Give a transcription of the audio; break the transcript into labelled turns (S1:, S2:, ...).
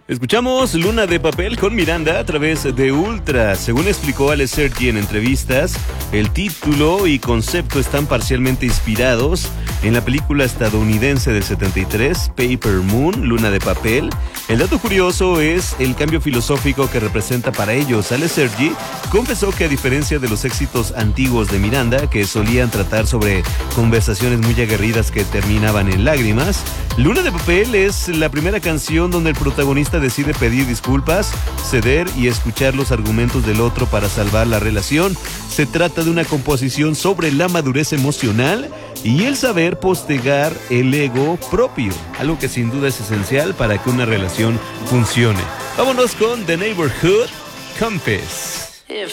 S1: Escuchamos Luna de Papel con Miranda a través de Ultra. Según explicó Ale Sergi en entrevistas, el título y concepto están parcialmente inspirados en la película estadounidense del 73, Paper Moon, Luna de Papel. El dato curioso es el cambio filosófico que representa para ellos. Ale Sergi confesó que a diferencia de los éxitos antiguos de Miranda, que solían tratar sobre conversaciones muy aguerridas que terminaban en lágrimas, Luna de Papel es la primera canción donde el protagonista decide pedir disculpas, ceder y escuchar los argumentos del otro para salvar la relación. Se trata de una composición sobre la madurez emocional y el saber postergar el ego propio, algo que sin duda es esencial para que una relación funcione. Vámonos con The Neighborhood, Compass.